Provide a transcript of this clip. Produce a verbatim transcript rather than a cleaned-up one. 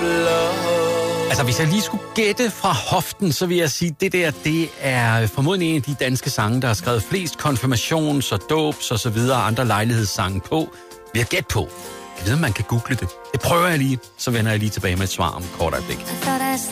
Altså, hvis jeg lige skulle gætte fra hoften, så vil jeg sige, at det der, det er formodentlig en af de danske sange, der har skrevet flest konfirmations- og dåbs og så videre andre lejlighedssange på. Vil jeg gætte på. Jeg ved, om man kan google det. Det prøver jeg lige, så vender jeg lige tilbage med et svar om et kort øjeblik.